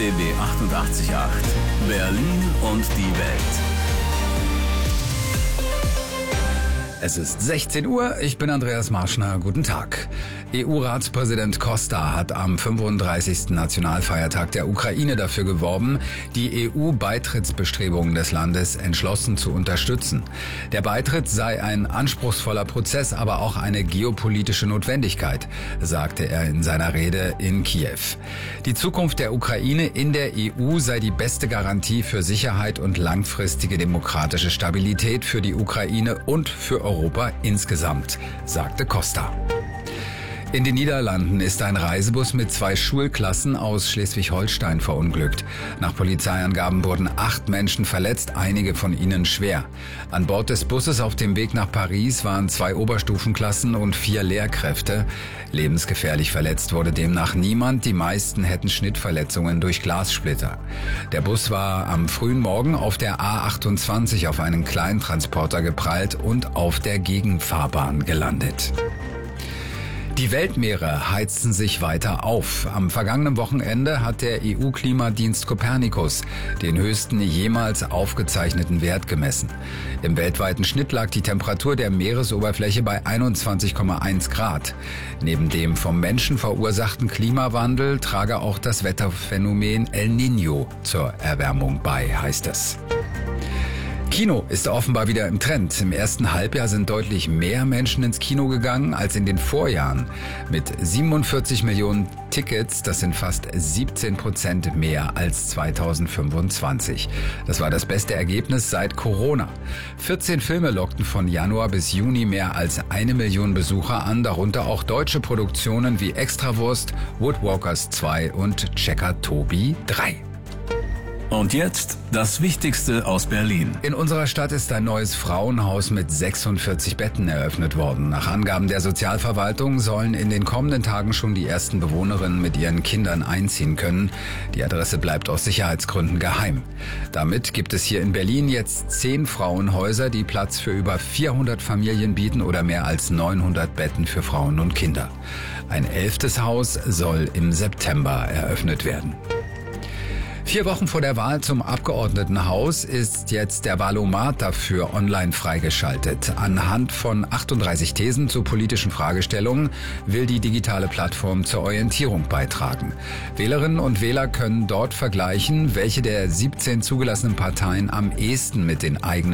RBB 88.8 Berlin und die Welt. Es ist 16 Uhr, ich bin Andreas Marschner, guten Tag. EU-Ratspräsident Costa hat am 35. Nationalfeiertag der Ukraine dafür geworben, die EU-Beitrittsbestrebungen des Landes entschlossen zu unterstützen. Der Beitritt sei ein anspruchsvoller Prozess, aber auch eine geopolitische Notwendigkeit, sagte er in seiner Rede in Kiew. Die Zukunft der Ukraine in der EU sei die beste Garantie für Sicherheit und langfristige demokratische Stabilität für die Ukraine und für Europa insgesamt, sagte Costa. In den Niederlanden ist ein Reisebus mit 2 Schulklassen aus Schleswig-Holstein verunglückt. Nach Polizeiangaben wurden 8 Menschen verletzt, einige von ihnen schwer. An Bord des Busses auf dem Weg nach Paris waren 2 Oberstufenklassen und 4 Lehrkräfte. Lebensgefährlich verletzt wurde demnach niemand, die meisten hätten Schnittverletzungen durch Glassplitter. Der Bus war am frühen Morgen auf der A28 auf einen Kleintransporter geprallt und auf der Gegenfahrbahn gelandet. Die Weltmeere heizen sich weiter auf. Am vergangenen Wochenende hat der EU-Klimadienst Copernicus den höchsten jemals aufgezeichneten Wert gemessen. Im weltweiten Schnitt lag die Temperatur der Meeresoberfläche bei 21,1 Grad. Neben dem vom Menschen verursachten Klimawandel trage auch das Wetterphänomen El Niño zur Erwärmung bei, heißt es. Kino ist offenbar wieder im Trend. Im ersten Halbjahr sind deutlich mehr Menschen ins Kino gegangen als in den Vorjahren. Mit 47 Millionen Tickets, das sind fast 17% mehr als 2025. Das war das beste Ergebnis seit Corona. 14 Filme lockten von Januar bis Juni mehr als 1 Million Besucher an, darunter auch deutsche Produktionen wie Extrawurst, Woodwalkers 2 und Checker Tobi 3. Und jetzt das Wichtigste aus Berlin. In unserer Stadt ist ein neues Frauenhaus mit 46 Betten eröffnet worden. Nach Angaben der Sozialverwaltung sollen in den kommenden Tagen schon die ersten Bewohnerinnen mit ihren Kindern einziehen können. Die Adresse bleibt aus Sicherheitsgründen geheim. Damit gibt es hier in Berlin jetzt 10 Frauenhäuser, die Platz für über 400 Familien bieten oder mehr als 900 Betten für Frauen und Kinder. Ein 11. Haus soll im September eröffnet werden. 4 Wochen vor der Wahl zum Abgeordnetenhaus ist jetzt der Wahlomat dafür online freigeschaltet. Anhand von 38 Thesen zu politischen Fragestellungen will die digitale Plattform zur Orientierung beitragen. Wählerinnen und Wähler können dort vergleichen, welche der 17 zugelassenen Parteien am ehesten mit den eigenen